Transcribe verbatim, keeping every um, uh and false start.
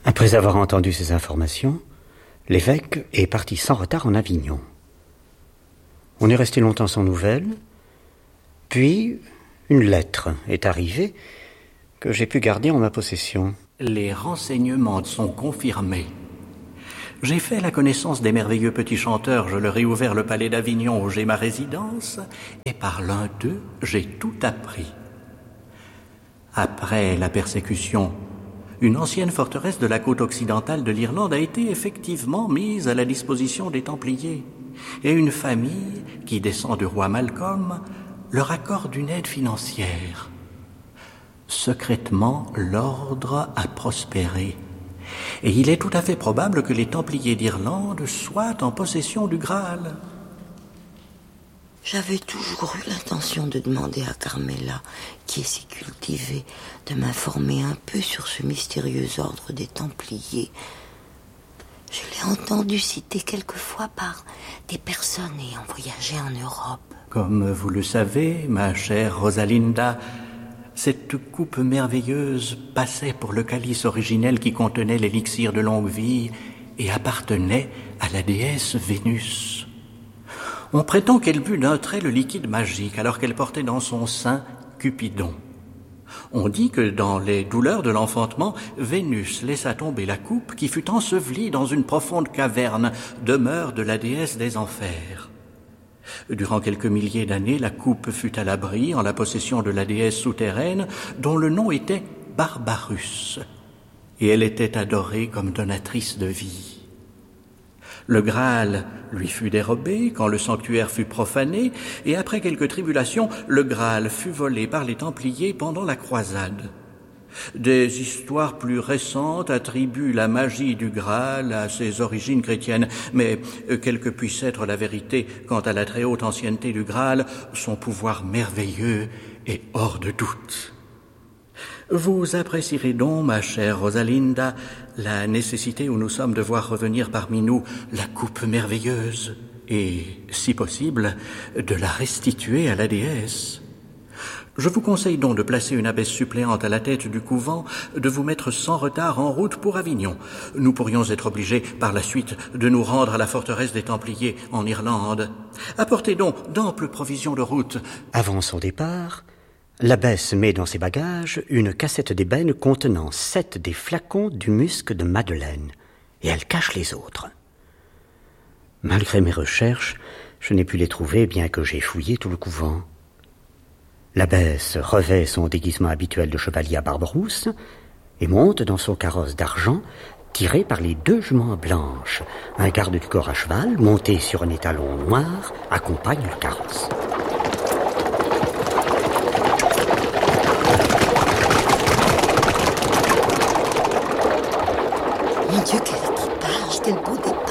Après avoir entendu ces informations, l'évêque est parti sans retard en Avignon. On est resté longtemps sans nouvelles, puis une lettre est arrivée que j'ai pu garder en ma possession. Les renseignements sont confirmés. J'ai fait la connaissance des merveilleux petits chanteurs, je leur ai ouvert le palais d'Avignon où j'ai ma résidence, et par l'un d'eux, j'ai tout appris. Après la persécution, une ancienne forteresse de la côte occidentale de l'Irlande a été effectivement mise à la disposition des Templiers, et une famille, qui descend du roi Malcolm, leur accorde une aide financière. Secrètement, l'ordre a prospéré, et il est tout à fait probable que les Templiers d'Irlande soient en possession du Graal. J'avais toujours eu l'intention de demander à Carmela, qui est si cultivée, de m'informer un peu sur ce mystérieux ordre des Templiers. Je l'ai entendu citer quelquefois par des personnes ayant voyagé en Europe. Comme vous le savez, ma chère Rosalinda, cette coupe merveilleuse passait pour le calice originel qui contenait l'élixir de longue vie et appartenait à la déesse Vénus. On prétend qu'elle but d'un trait le liquide magique alors qu'elle portait dans son sein Cupidon. On dit que dans les douleurs de l'enfantement, Vénus laissa tomber la coupe qui fut ensevelie dans une profonde caverne, demeure de la déesse des enfers. Durant quelques milliers d'années, la coupe fut à l'abri en la possession de la déesse souterraine dont le nom était Barbarus, et elle était adorée comme donatrice de vie. Le Graal lui fut dérobé quand le sanctuaire fut profané, et après quelques tribulations, le Graal fut volé par les Templiers pendant la croisade. Des histoires plus récentes attribuent la magie du Graal à ses origines chrétiennes, mais quelle que puisse être la vérité quant à la très haute ancienneté du Graal, son pouvoir merveilleux est hors de doute. Vous apprécierez donc, ma chère Rosalinda, la nécessité où nous sommes de voir revenir parmi nous la coupe merveilleuse et, si possible, de la restituer à la déesse. Je vous conseille donc de placer une abbesse suppléante à la tête du couvent, de vous mettre sans retard en route pour Avignon. Nous pourrions être obligés par la suite de nous rendre à la forteresse des Templiers en Irlande. Apportez donc d'amples provisions de route. Avant son départ, l'abbesse met dans ses bagages une cassette d'ébène contenant sept des flacons du musc de Madeleine, et elle cache les autres. Malgré mes recherches, je n'ai pu les trouver, bien que j'ai fouillé tout le couvent. L'abbesse revêt son déguisement habituel de chevalier à barbe rousse et monte dans son carrosse d'argent tiré par les deux juments blanches. Un garde du corps à cheval, monté sur un étalon noir, accompagne le carrosse. Mon Dieu, quel équipage, quel beau départ!